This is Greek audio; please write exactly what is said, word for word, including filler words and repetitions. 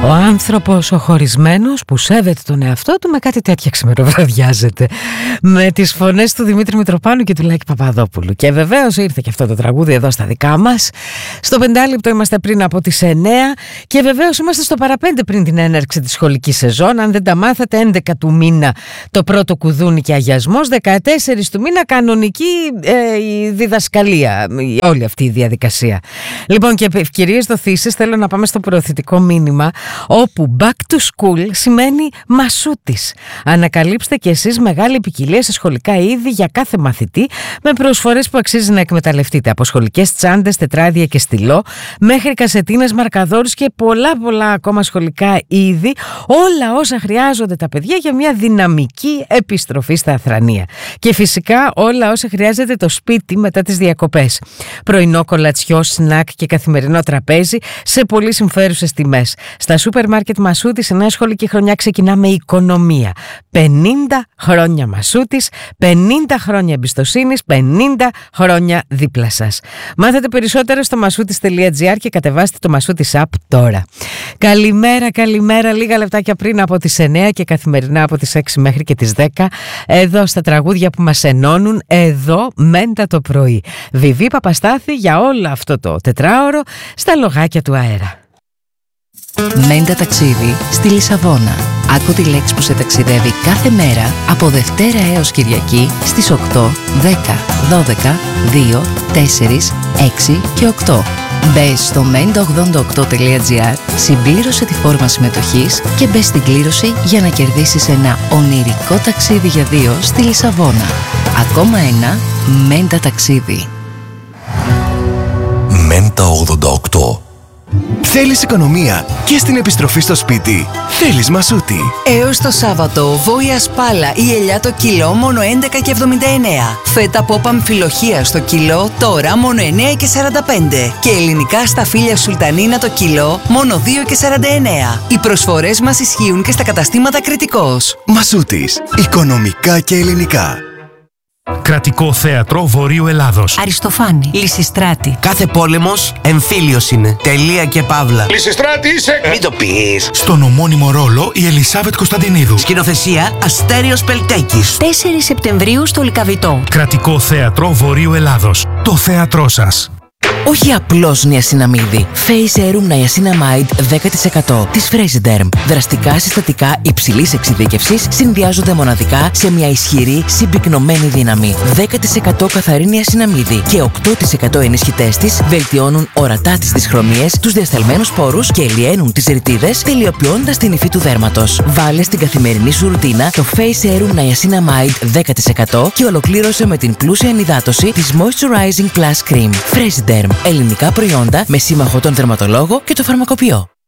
Ο άνθρωπος ο χωρισμένος που σέβεται τον εαυτό του με κάτι τέτοια ξημεροβραδιάζεται. Με τις φωνές του Δημήτρη Μητροπάνου και του Λάκη Παπαδόπουλου. Και βεβαίως ήρθε και αυτό το τραγούδι εδώ στα δικά μας. Στο πεντάλεπτο είμαστε πριν από τις εννέα και βεβαίως είμαστε στο παραπέντε πριν την έναρξη της σχολικής σεζόν. Αν δεν τα μάθατε, έντεκα του μήνα το πρώτο κουδούνι και αγιασμός, δεκατέσσερα του μήνα κανονική ε, η διδασκαλία, όλη αυτή η διαδικασία. Λοιπόν, και ευκαιρίες δοθήσεις, θέλω να πάμε στο προωθητικό μήνυμα, όπου back to school σημαίνει μασούτης. Ανακαλύψτε και εσείς μεγάλη ποικιλία σε σχολικά είδη για κάθε μαθητή, με προσφορές που αξίζει να εκμεταλλευτείτε, από σχολικές τσάντες, τετράδια και στυλό, μέχρι κασετίνες, μαρκαδόρους και πολλά πολλά ακόμα σχολικά είδη, όλα όσα χρειάζονται τα παιδιά για μια δυναμική επιστροφή στα αθρανία. Και φυσικά όλα όσα χρειάζεται το σπίτι μετά τις διακοπές. Πρωινό κολατσιό, σνακ και καθημερινό τραπέζι σε πολύ συμφέρουσες τιμές. Στα σούπερ μάρκετ Μασούτης η νέα σχολική χρονιά ξεκινά με οικονομία. πενήντα χρόνια Μασούτης, πενήντα χρόνια εμπιστοσύνης, πενήντα χρόνια δίπλα σας. Μάθετε περισσότερα στο μασούτης τελεία τζι άρ και κατεβάστε το Μασούτης app τώρα. Καλημέρα, καλημέρα, λίγα λεπτάκια πριν από τις εννέα και καθημερινά από τις έξι μέχρι και τις δέκα, εδώ στα τραγούδια που μας ενώνουν, εδώ Μέντα το πρωί. Βιβί Παπαστάθη για όλο αυτό το τετράωρο στα λογάκια του αέρα. Μέντα ταξίδι στη Λισαβόνα. Άκου τη λέξη που σε ταξιδεύει κάθε μέρα από Δευτέρα έως Κυριακή στις οκτώ, δέκα, δώδεκα, δύο, τέσσερα, έξι και οκτώ. Μπες στο μέντα ογδόντα οκτώ τελεία τζι άρ, συμπλήρωσε τη φόρμα συμμετοχής και μπες στην κλήρωση για να κερδίσεις ένα ονειρικό ταξίδι για δύο στη Λισαβόνα. Ακόμα ένα Μέντα ταξίδι. Μέντα ογδόντα οκτώ. Θέλεις οικονομία και στην επιστροφή στο σπίτι? Θέλεις Μασούτη. Έως το Σάββατο, βόηα σπάλα ή ελιά το κιλό μόνο έντεκα και εβδομήντα εννέα. Φέτα πόπ αμφιλοχία στο κιλό τώρα μόνο εννέα και σαράντα πέντε. Και ελληνικά σταφύλια σουλτανίνα το κιλό μόνο δύο και σαράντα εννέα. Οι προσφορές μας ισχύουν και στα καταστήματα Κρητικός. Μασούτης. Οικονομικά και ελληνικά. Κρατικό Θέατρο Βορείου Ελλάδος. Αριστοφάνη. Λυσιστράτη. Κάθε πόλεμος εμφύλιος είναι. Τελεία και παύλα. Λυσιστράτη είσαι! Μην το πεις. Στον ομώνυμο ρόλο η Ελισάβετ Κωνσταντινίδου. Σκηνοθεσία Αστέριος Πελτέκης. τέσσερις Σεπτεμβρίου στο Λυκαβητό. Κρατικό Θέατρο Βορείου Ελλάδος. Το θέατρό σας. Όχι απλώς νιασιναμίδι. Face Serum Niacinamide δέκα τοις εκατό της Fresiderm. Δραστικά συστατικά υψηλής εξειδίκευσης συνδυάζονται μοναδικά σε μια ισχυρή συμπυκνωμένη δύναμη. δέκα τοις εκατό καθαρή νιασιναμίδι και οκτώ τοις εκατό ενισχυτές της βελτιώνουν ορατά τις δυσχρωμίες, τους διασταλμένους πόρους και λιένουν τις ρητίδες, τελειοποιώντας την υφή του δέρματος. Βάλε στην καθημερινή σου ρουτίνα το Face Serum Niacinamide δέκα τοις εκατό και ολοκλήρωσε με την πλούσια ενυδάτωση της Moisturizing Plus Cream. Fresiderm. Ελληνικά προϊόντα με σύμμαχο τον δερματολόγο και το φαρμακοποιό.